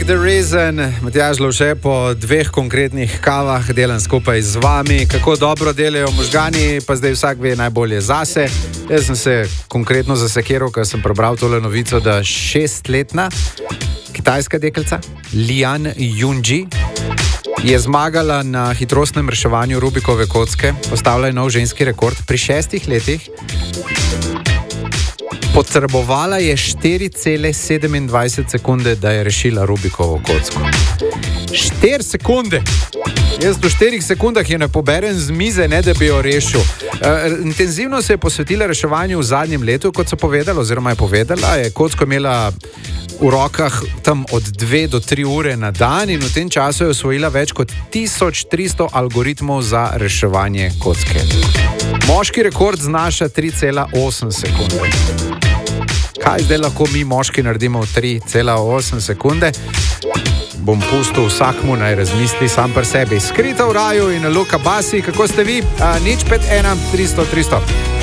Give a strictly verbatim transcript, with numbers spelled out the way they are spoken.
the Reason, Matjaž Lovše po dveh konkretnih kavah delam skupaj z vami, kako dobro delajo možgani, pa zdaj vsak ve najbolje zase. Jaz sem se konkretno zasekiral, ker sem prebral tole novico, da šestletna kitajska deklica Lian Yunji je zmagala na hitrostnem reševanju Rubikove kocke, postavila je nov ženski rekord pri šestih letih. Potrebovala je štiri cele sedemindvajset sekunde, da je rešila Rubikovo kocko. štiri sekunde! Jaz v štirih sekundah je ne poberem z mize, ne da bi jo rešil. Uh, intenzivno se je posvetila reševanju v zadnjem letu, kot so povedali, oziroma je povedala, je kocko imela v rokah tam od dve do tri ure na dan in v tem času je osvojila več kot tisoč tristo algoritmov za reševanje kocke. Moški rekord znaša tri cele osem sekunde. Kaj zdaj lahko mi moški naredimo v tri cele osem sekunde? Bom pustil vsakmu naj razmisli sam pri sebi. Skrita v raju in Luka Basi, kako ste vi? A, nič pet ena tristo tristo.